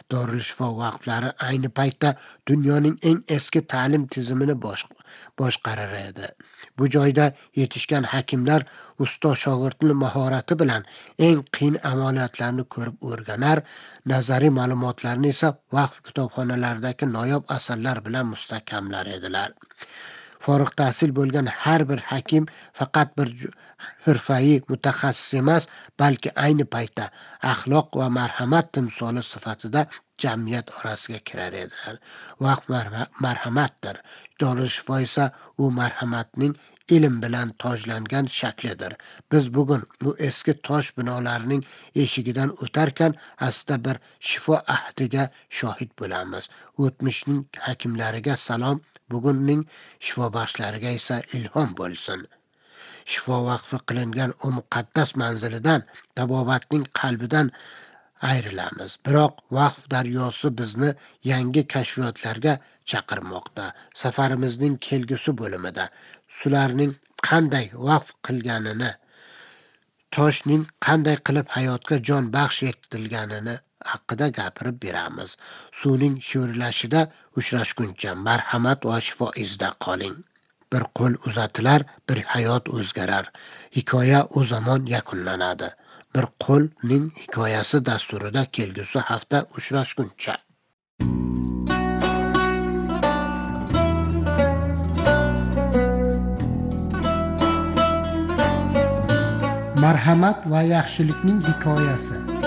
Darishfo vaqflari ayni paytda dunyoning eng eski ta'lim tizimini boshqarar edi. Bu joyda yetishgan hakimlar ustoz shogirdning mahorati bilan eng qiyin amaliyotlarni ko'rib o'rganar, nazariy ma'lumotlarni esa vaqf kitobxonalaridagi noyob asarlar bilan mustahkamlar edilar. Forig' tahsil bo'lgan har bir hakim faqat bir hirfayi mutaxassis emas, balki ayni paytda axloq va marhamat timsoli sifatida jamiyat orasiga kirar edilar. Vaqt marhamatdir. Darishfo esa u marhamatning ilm bilan tojlangan shaklidir. Biz bugun bu eski tosh binolarning eshigidan o'tarkan aslida bir shifo ahdiga shohid bo'lamiz. O'tmishning hakimlariga salom, bugunning shifobaxshlariga esa ilhom bo'lsin. Shifo vaqfi qilingan u muqaddas manzilidan, tabobatning qalbidan ayrilamiz. Biroq vaqf daryosi bizni yangi kashfiyotlarga chaqirmoqda. Safarimizning kelgusi bo'limida sularning qanday vaqf qilganini, toshning qanday qilib hayotga jon baxsh etilganini haqida gapirib beramiz. Suvning shivirlashida uchrashguncha marhamat va shifo izda qoling. Bir qo'l uzatilar, bir hayot o'zgarar. Hikoya o zamon yakunlanadi. Bir qo'lning hikoyasi dasturida kelgusi hafta uchrashguncha. Marhamat va yaxshilikning hikoyasi.